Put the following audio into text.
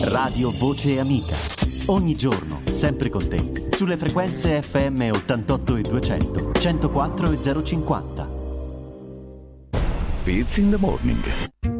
Radio Voce Amica. Ogni giorno, sempre con te, sulle frequenze FM 88 e 200, 104 e 050. It's in the morning.